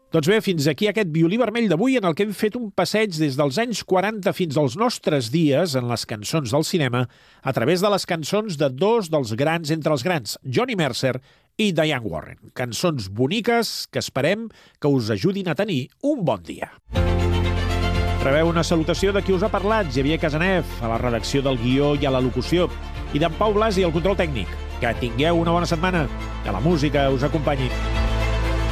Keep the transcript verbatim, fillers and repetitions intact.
Doncs bé, fins aquí aquest violí vermell d'avui en el que hem fet un passeig des dels anys quaranta fins als nostres dies en les cançons del cinema a través de les cançons de dos dels grans entre els grans, Johnny Mercer i Diane Warren. Cançons boniques que esperem que us ajudin a tenir un bon dia. Rebeu una salutació de qui us ha parlat, Xavier Casanev, a la redacció del guió i a la locució, i d'en Pau Blasi al control tècnic. Que tingueu una bona setmana, que la música us acompanyi.